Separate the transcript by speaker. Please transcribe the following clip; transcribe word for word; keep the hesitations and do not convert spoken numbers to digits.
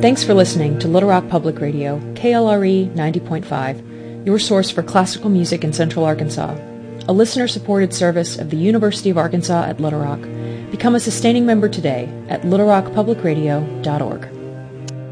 Speaker 1: Thanks for listening to Little Rock Public Radio, K L R E ninety point five, your source for classical music in Central Arkansas, a listener-supported service of the University of Arkansas at Little Rock. Become a sustaining member today at little rock public radio dot org.